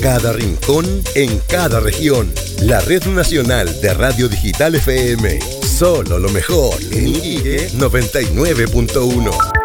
cada rincón, en cada región. La Red Nacional de Radio Digital FM. Solo lo mejor en Iquique 99.1.